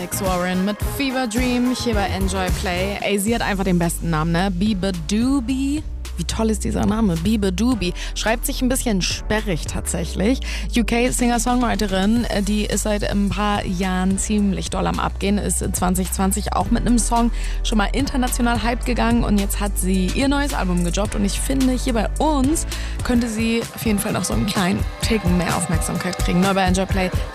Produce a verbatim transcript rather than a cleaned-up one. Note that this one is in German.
Alex Warren mit Fever Dream hier bei Enjoy Play. Ey, sie hat einfach den besten Namen, ne? Beabadoobee. Wie toll ist dieser Name? Beabadoobee. Schreibt sich ein bisschen sperrig tatsächlich. U K-Singer-Songwriterin, die ist seit ein paar Jahren ziemlich doll am Abgehen, ist zwanzig zwanzig auch mit einem Song schon mal international hyped gegangen und jetzt hat sie ihr neues Album gedroppt und ich finde, hier bei uns könnte sie auf jeden Fall noch so einen kleinen Ticken mehr Aufmerksamkeit kriegen. Neu bei Enjoy Play,